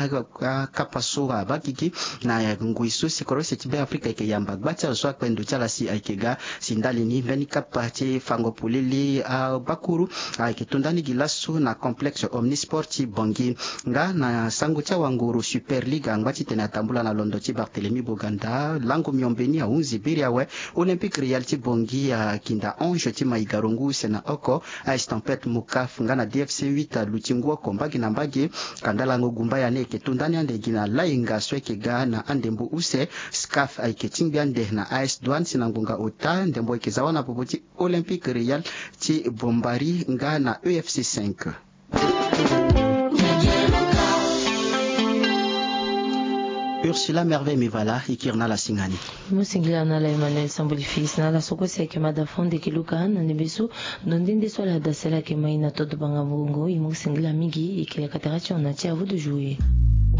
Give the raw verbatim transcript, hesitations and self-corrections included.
kapasura bakiki na nguisu sikorose tibe Afrika ke yamba bacha so kwendo chala si aikega sindali ni beni kapa che fango pulili uh, bakuru aikitundani gilasu na complexe omnisport bongi nga na sango cha wanguru super league ngwachi tena tambula na londo chi Barthélemy Boganda lango miombeni ya unzi biria we olympique real chi bongi ya kinda onjo chi maigarungu sena oko aistampet mukaf nga na D F C huit luchingwa kombagi na mbagi kandala ngugumba ya neke tundani ande gina lainga sweke ga na andembu use scaf aikechingbi ande na A S Douane sinangunga ota ndembo ikizawana popochi olympique real chi bombari nga na E F C cinq. Ursula Merveille Mivala ikirna la singani musingila na la Emmanuel Sambuli fils na la sokosi ya kemada fonde kiluka na nebesu ndinde swala da sela kemaina todo banga bongo imusingila migi ikile katarati on a tia vous de jouer.